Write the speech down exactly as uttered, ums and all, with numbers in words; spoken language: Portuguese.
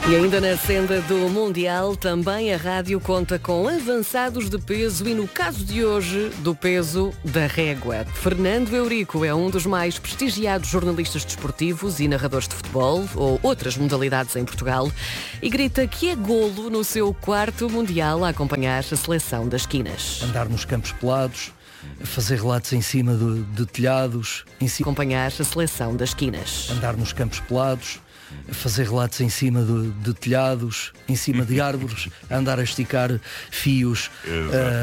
E ainda na senda do Mundial, também a rádio conta com avançados de peso e, no caso de hoje, do peso da régua. Fernando Eurico é um dos mais prestigiados jornalistas desportivos e narradores de futebol ou outras modalidades em Portugal e grita que é golo no seu quarto Mundial a acompanhar a seleção das quinas. Andar nos campos pelados, fazer relatos em cima de, de telhados, em cima... acompanhar a seleção das quinas. Andar nos campos pelados, fazer relatos em cima de, de telhados, em cima de árvores, andar a esticar fios. Uh,